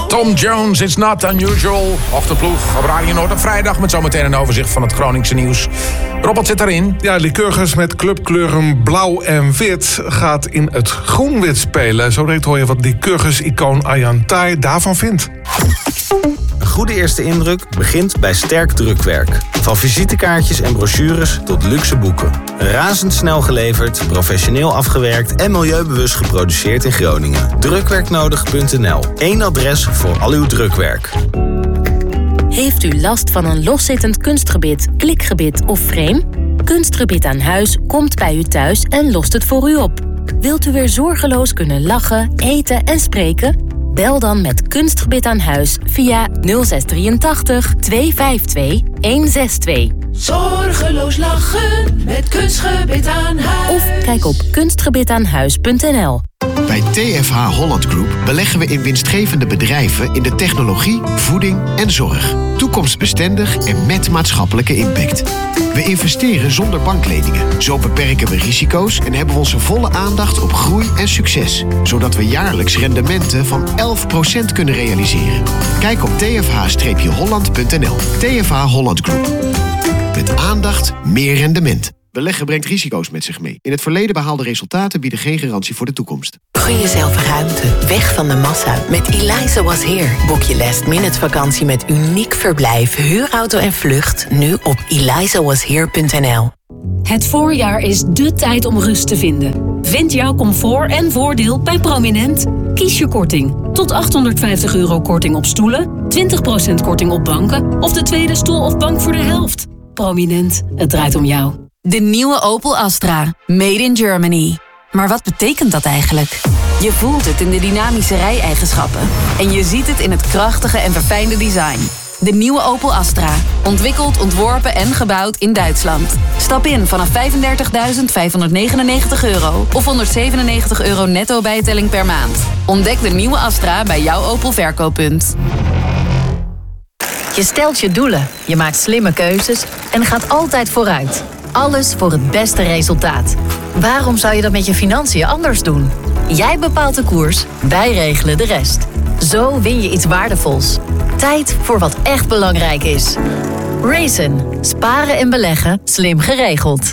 Tom Jones, It's Not Unusual. Ochtendploeg op Radio Noord op vrijdag met zometeen een overzicht van het Groningse nieuws. Robert zit erin. Ja, Lycurgus met clubkleuren blauw en wit gaat in het groen-wit spelen. Zo direct hoor je wat Lycurgus-icoon Ayaan Thai daarvan vindt. Een goede eerste indruk begint bij sterk drukwerk. Van visitekaartjes en brochures tot luxe boeken. Razendsnel geleverd, professioneel afgewerkt en milieubewust geproduceerd in Groningen. Drukwerknodig.nl. Eén adres voor al uw drukwerk. Heeft u last van een loszittend kunstgebit, klikgebit of frame? Kunstgebit aan huis komt bij u thuis en lost het voor u op. Wilt u weer zorgeloos kunnen lachen, eten en spreken? Bel dan met Kunstgebit aan huis via 0683 252 162. Zorgeloos lachen met Kunstgebit aan huis. Of kijk op kunstgebitaanhuis.nl. Bij TFH Holland Group beleggen we in winstgevende bedrijven in de technologie, voeding en zorg. Toekomstbestendig en met maatschappelijke impact. We investeren zonder bankleningen. Zo beperken we risico's en hebben we onze volle aandacht op groei en succes. Zodat we jaarlijks rendementen van 11% kunnen realiseren. Kijk op tfh-holland.nl. TFH Holland Group. Met aandacht meer rendement. Beleggen brengt risico's met zich mee. In het verleden behaalde resultaten bieden geen garantie voor de toekomst. Gun jezelf ruimte, weg van de massa. Met Eliza Was Here boek je last-minute vakantie met uniek verblijf, huurauto en vlucht nu op elizawashere.nl. Het voorjaar is dé tijd om rust te vinden. Vind jouw comfort en voordeel bij Prominent. Kies je korting. Tot €850 korting op stoelen, 20% korting op banken of de tweede stoel of bank voor de helft. Prominent, het draait om jou. De nieuwe Opel Astra. Made in Germany. Maar wat betekent dat eigenlijk? Je voelt het in de dynamische rijeigenschappen. En je ziet het in het krachtige en verfijnde design. De nieuwe Opel Astra. Ontwikkeld, ontworpen en gebouwd in Duitsland. Stap in vanaf €35.599 of €197 netto bijtelling per maand. Ontdek de nieuwe Astra bij jouw Opel verkooppunt. Je stelt je doelen, je maakt slimme keuzes en gaat altijd vooruit. Alles voor het beste resultaat. Waarom zou je dat met je financiën anders doen? Jij bepaalt de koers, wij regelen de rest. Zo win je iets waardevols. Tijd voor wat echt belangrijk is. Raisin. Sparen en beleggen slim geregeld.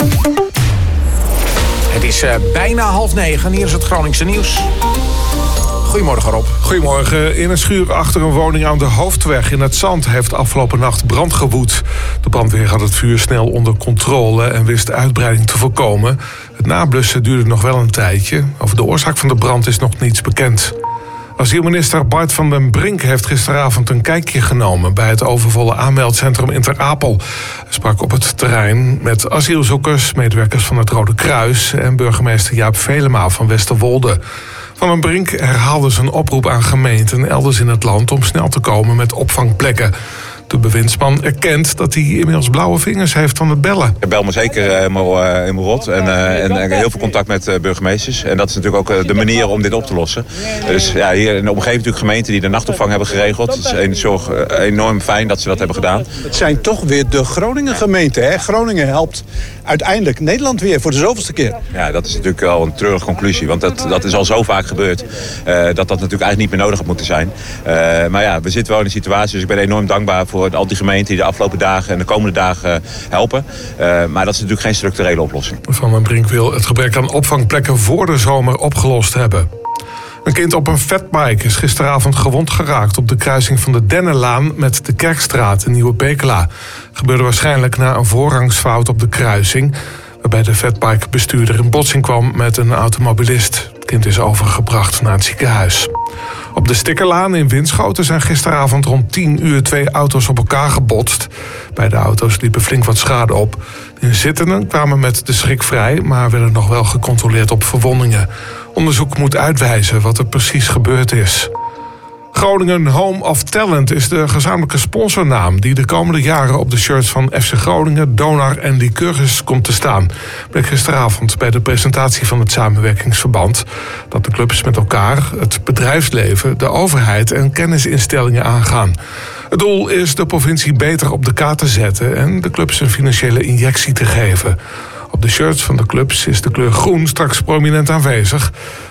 Het is bijna 8:30. Hier is het Groningse nieuws. Goedemorgen, Rob. Goedemorgen. In een schuur achter een woning aan de Hoofdweg in het Zand heeft afgelopen nacht brand gewoed. De brandweer had het vuur snel onder controle en wist uitbreiding te voorkomen. Het nablussen duurde nog wel een tijdje. Over de oorzaak van de brand is nog niets bekend. Asielminister Bart van den Brink heeft gisteravond een kijkje genomen bij het overvolle aanmeldcentrum in Ter Apel. Hij sprak op het terrein met asielzoekers, medewerkers van het Rode Kruis en burgemeester Jaap Velema van Westerwolde. Van den Brink herhaalde zijn oproep aan gemeenten elders in het land om snel te komen met opvangplekken. De bewindsman erkent dat hij inmiddels blauwe vingers heeft van het bellen. Ik bel me zeker helemaal rot en heel veel contact met burgemeesters. En dat is natuurlijk ook de manier om dit op te lossen. Dus ja, hier in de omgeving natuurlijk gemeenten die de nachtopvang hebben geregeld. Het is enorm fijn dat ze dat hebben gedaan. Het zijn toch weer de Groningen gemeenten. Hè? Groningen helpt uiteindelijk Nederland weer voor de zoveelste keer. Ja, dat is natuurlijk wel een treurige conclusie. Want dat is al zo vaak gebeurd dat natuurlijk eigenlijk niet meer nodig had moeten zijn. Maar ja, we zitten wel in een situatie, dus ik ben enorm dankbaar voor al die gemeenten die de afgelopen dagen en de komende dagen helpen. Maar dat is natuurlijk geen structurele oplossing. Van den Brink wil het gebrek aan opvangplekken voor de zomer opgelost hebben. Een kind op een fatbike is gisteravond gewond geraakt op de kruising van de Dennenlaan met de Kerkstraat in Nieuwe Pekela. Gebeurde waarschijnlijk na een voorrangsfout op de kruising, waarbij de fatbike-bestuurder in botsing kwam met een automobilist. Het kind is overgebracht naar het ziekenhuis. Op de Stikkerlaan in Winschoten zijn gisteravond rond 10 uur 2 auto's op elkaar gebotst. Beide auto's liepen flink wat schade op. De inzittenden kwamen met de schrik vrij, maar werden nog wel gecontroleerd op verwondingen. Onderzoek moet uitwijzen wat er precies gebeurd is. Groningen Home of Talent is de gezamenlijke sponsornaam die de komende jaren op de shirts van FC Groningen, Donar en Lycurgus komt te staan. Bleek gisteravond bij de presentatie van het samenwerkingsverband dat de clubs met elkaar, het bedrijfsleven, de overheid en kennisinstellingen aangaan. Het doel is de provincie beter op de kaart te zetten en de clubs een financiële injectie te geven. Op de shirts van de clubs is de kleur groen straks prominent aanwezig.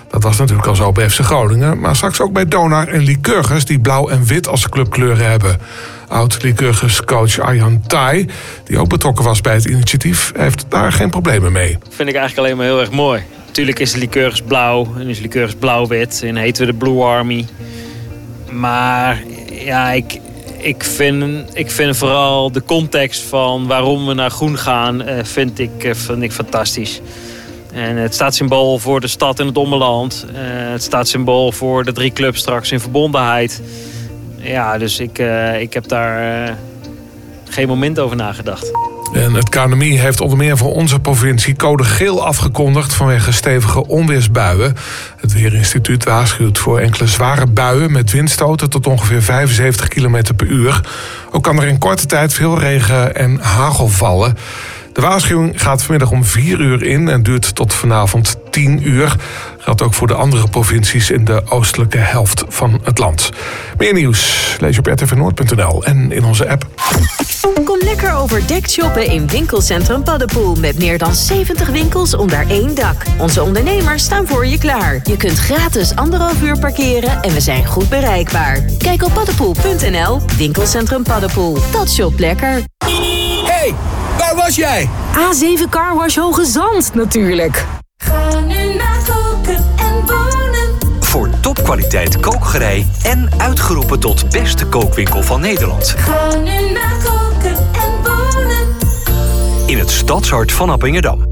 Dat was natuurlijk al zo bij FC Groningen, maar straks ook bij Donar en Lycurgus, die blauw en wit als clubkleuren hebben. Oud-Lycurgus-coach Arjan Thai, die ook betrokken was bij het initiatief, heeft daar geen problemen mee. Dat vind ik eigenlijk alleen maar heel erg mooi. Natuurlijk is de Lycurgus blauw en is Lycurgus blauw-wit en heten we de Blue Army. Maar ja, ik vind vooral de context van waarom we naar groen gaan, vind ik fantastisch. En het staat symbool voor de stad en het ommeland. Het staat symbool voor de 3 clubs straks in verbondenheid. Ja, dus ik heb daar geen moment over nagedacht. En het KNMI heeft onder meer voor onze provincie code geel afgekondigd vanwege stevige onweersbuien. Het Weerinstituut waarschuwt voor enkele zware buien met windstoten tot ongeveer 75 km per uur. Ook kan er in korte tijd veel regen en hagel vallen. De waarschuwing gaat vanmiddag om 4 uur in en duurt tot vanavond 10 uur. Geldt ook voor de andere provincies in de oostelijke helft van het land. Meer nieuws lees je op rtvnoord.nl en in onze app. Kom lekker overdekt shoppen in Winkelcentrum Paddepoel. Met meer dan 70 winkels onder één dak. Onze ondernemers staan voor je klaar. Je kunt gratis 1,5 uur parkeren en we zijn goed bereikbaar. Kijk op paddepoel.nl. Winkelcentrum Paddepoel. Dat shopt lekker. Hey, waar was jij? A7 Carwash Hoge Zand natuurlijk. Ga nu naar Koken en Wonen. Voor topkwaliteit kookgerei en uitgeroepen tot beste kookwinkel van Nederland. Ga nu naar Koken en Wonen. In het stadshart van Appingedam.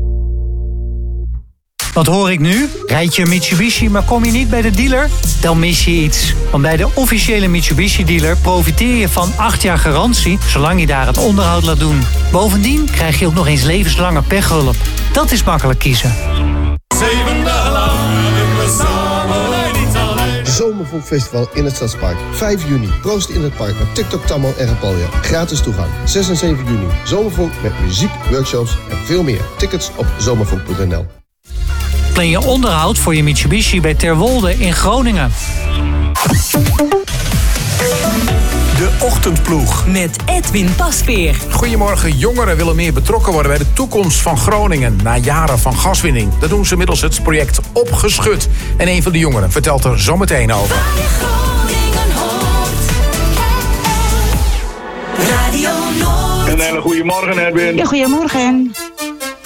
Wat hoor ik nu? Rijd je een Mitsubishi, maar kom je niet bij de dealer? Dan mis je iets. Want bij de officiële Mitsubishi-dealer profiteer je van 8 jaar garantie, zolang je daar het onderhoud laat doen. Bovendien krijg je ook nog eens levenslange pechhulp. Dat is makkelijk kiezen. 7 dagen lang we samen niet alleen. Zomervolkfestival in het Stadspark. 5 juni. Proost in het park met TikTok, Tammo en Rapalja. Gratis toegang. 6 en 7 juni. Zomervolk met muziek, workshops en veel meer. Tickets op zomervolk.nl. Plan je onderhoud voor je Mitsubishi bij Terwolde in Groningen. De Ochtendploeg. Met Edwin Pasveer. Goedemorgen, jongeren willen meer betrokken worden bij de toekomst van Groningen na jaren van gaswinning. Dat doen ze middels het project Opgeschud. En een van de jongeren vertelt er zo meteen over. Radio Noord. Een hele goede morgen, Edwin. Ja, goedemorgen.